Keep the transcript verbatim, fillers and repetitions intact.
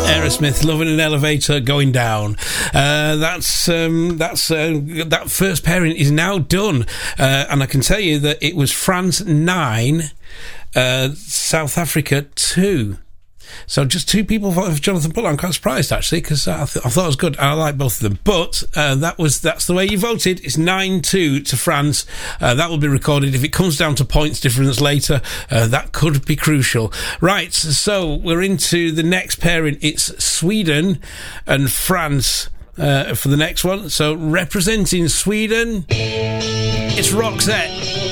Aerosmith, Love in an Elevator, Going Down. Uh, that's um, that's uh, that first pairing is now done, uh, and I can tell you that it was France nine, uh, South Africa two. So just two people voted for Jonathan Butler. I'm quite surprised, actually, because I, th- I thought it was good. I like both of them. But uh, that was that's the way you voted. It's nine two to France. Uh, that will be recorded. If it comes down to points difference later, uh, that could be crucial. Right, so we're into the next pairing. It's Sweden and France uh, for the next one. So representing Sweden, it's Roxette.